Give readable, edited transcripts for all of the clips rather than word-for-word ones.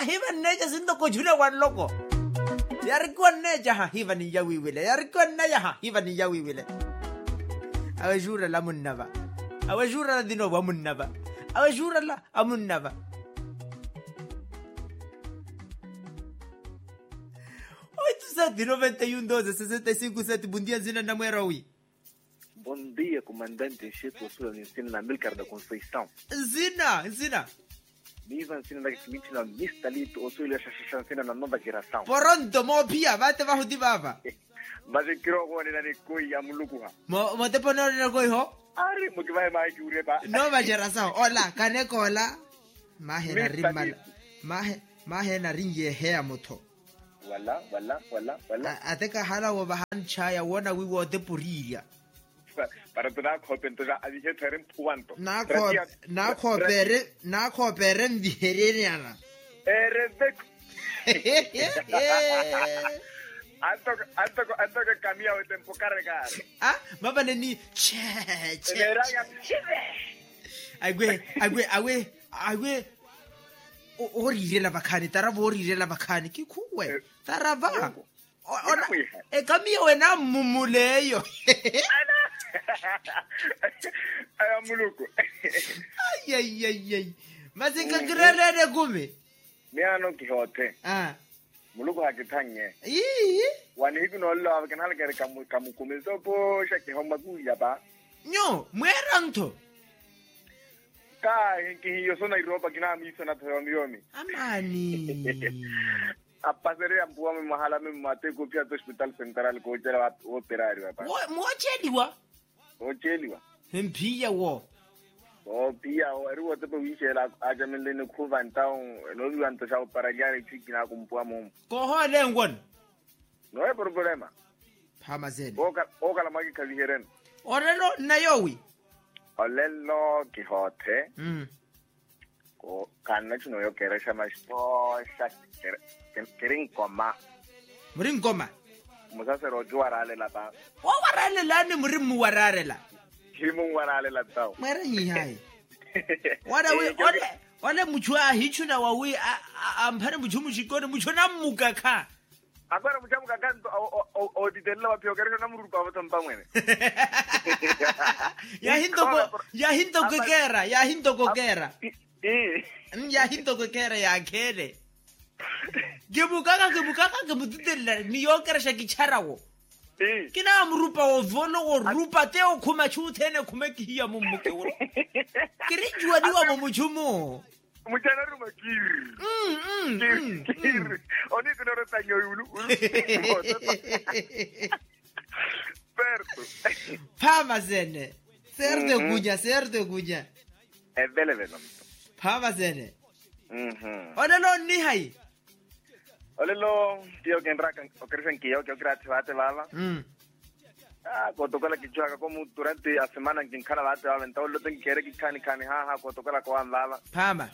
hiva neja sindo ko jule wan loko yar ko neja ha hiva ni yawi wile yar ko neja ha hiva ni yawi wile awajura la munnaba awajura la dino wa munnaba awajura la amunnaba. Sati 91-12-65-7. Buen día, Zina Namuerawi. Bom dia, comandante em chefe do sul do ensino na Milcar da Conceição. Zina. Viva ensino da seguinte na mista lito o sul da ensino na nova geração. Pronto, mo pia, vai te bajo di baba. Mas eu quero agora na coi a mulukuha. Mo te poner na coi ho? Ari mo que vai mais que ureba. Nova geração. Hola, kaneko hola. Mahe na rimmal. Mahe na ringe hea moto. Wala. Ateka hala wa bahan chaya wona we wo de puriya. Para tu na khopen to ja abi he therem puanto. Na ko bere ndihereniana. Respect. Anto que camia o tempo carregar. Ah, baba ni che. Agwe Orire la bakani tarabo orire la bakani ki kuwe taraba ona kamia wena mumuleyo aya muluku ay mazinga grelele gume miano kihote muluku hakitanye wani hikuno lo abakanhala kere kamu kumizo po shaki homba kuya ba nyo mwerangto yo sono Europa kina mi sono Yomi. Amani. A pasare a buon mahala me mate ko pia hospital central ko jela operario ba. Mo cheliwa. Hempia wo. O pia o eru to wishela a jamele ne ku vantao no vianto sa operare chikina kumpua mo. Ko ho le ngon. No hay problema. Pamazeni. O kala magi kaliheren. Orelo na yowi. Olelo Quijote. Ko kanna chuno yo kere shama sha kering koma. Muring koma. Musa se rojo warale la ba. O warale la ni murim mu warare la. Himu warale la tao. Mara nyi hai. Wala muchwa hichuna wawi ampare muchumu shikone muchona mukaka. Agora muchamu kakanto o ditella wa pio kere na murupa wa tampa mwene. Ya hindo kokera. Ya hindo kokera ya kele. Gebukaka gebutitella ni yokera shakicharawo. Kina murupa o vono o rupa te o kuma chutene kuma kiya mumuke wo. Kirijwa diwa mo muchumu. Muchana ruma kir. Oni kuno retanyo yulu. Perto. Pama zene. Serde gunya. E vele. Pama zene. Olelo ni hai. Olelo tío que enraca o crecen que yo gratis bate baba. Kotokola kichwaka como durante a semana en cara bate baba, entonces lo tengo que querer que cani ha kotokola ko baba. Pama.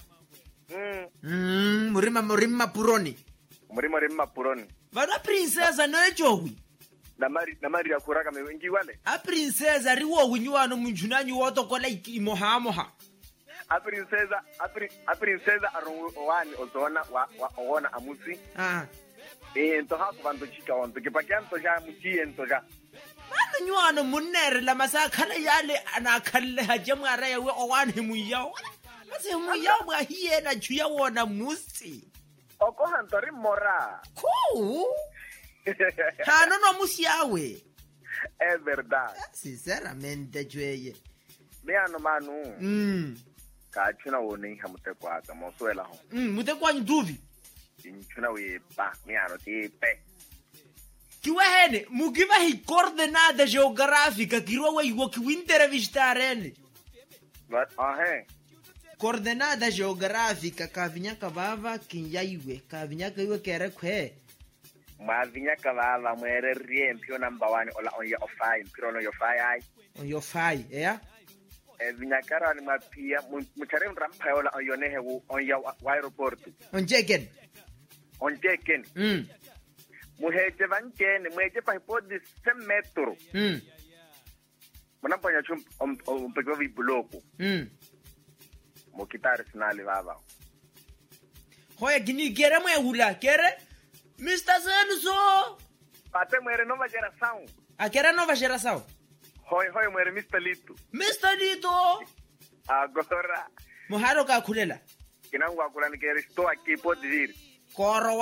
Murima puroni. Murima puroni. Vana princesa no ejowi. Na mari akuraka me wengi wale. A princesa riwo winywana munjunanyi woto kola imoha. A princesa arwani ozona wa amusi. Ento ha kubanto chika wanto ke pakianto ja muti ento ja. Mano nywana munere la masakhala yale anakhalle hajemara yawe owani muyawo. Mase muyawo bwa hiye na chuya wona musi. Oko hantori mora. Ku. Hano no musiawe. É verdade. Sinceramente, Joye. Meano manu. Ka chuna woni hamutekwa ka mosuela ho. Mutekwa nduvi. Chuna we pa meano ti pe. Kiwa hene, mugiva hi coordenada geográfica kirwa we wo ki intervistarene. What? Coordenada geográfica ka vinyaka bava kinyaiwe ka vinyaka iwe kere kwe. Mavinya kala mwere riempio number 1 ola on your file pirono your file on your file vinya kara ni mapia mutare rampa ola on your nehe on your aeroport on jeken muheje vankene muheje pa hipodi 100 metro mwanapanya chum pekwa vi bloko mokitare sinali baba hoye gini kere mo hula kere Mr. Senso pate mwere no vajera sao akera no vajera sao hoye mwere Mr. Lito agora moharo ka khulela kinangwa kulani kere sto akipo divir Moro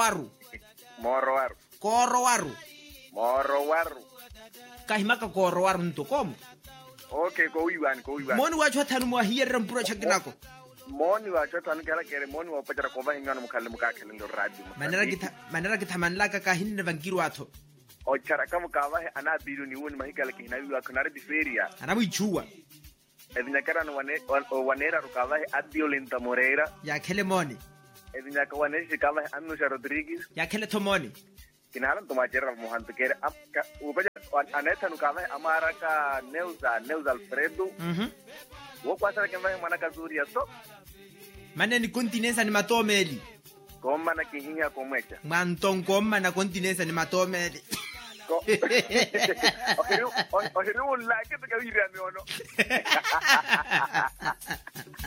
waru kahimaka koro waru nto komo okay ko iwan moni wa chwathanu mo hiyerra mpuro chakinako moni wa chwathanu kala kere moni wa pachara ko bahingana mukhale mukakhele ndo radio manera kithamanlaka ka hinne bangiru atho o chara kama ka ba ana bilu ni woni mahikala kina wiwa kunare diferia ana buichuwa evinyakara no wanera rukava Adiolenta Moreira ya khele moni evinyaka waneshi kava Anusha Rodriguez ya khele thomoni kinaran tomajera mohanto kere apka ubaja aneta nukava amara ka Neuza Alfredo wo kwasara kemva mana kazuria so maneni continenza ni matomeli koma na kihinya komwecha manton koma na continenza ni matomeli ohiru like it ka wirami ono